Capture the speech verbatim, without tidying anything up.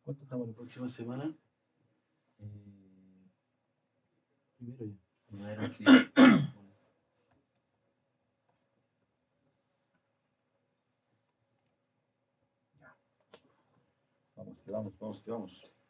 ¿Cuánto estamos la próxima semana? Eh, Primero ya. primero, sí. Vamos, que vamos, vamos, que vamos.